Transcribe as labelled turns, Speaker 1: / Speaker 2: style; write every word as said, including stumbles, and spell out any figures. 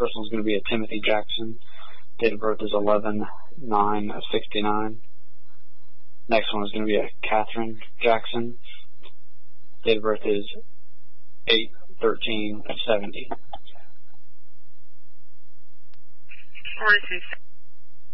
Speaker 1: First one's going to be a Timothy Jackson. Date of birth is eleven nine sixty-nine. Next one is going to be a Catherine Jackson. Date of birth is eight thirteen seventy.
Speaker 2: Forty-two.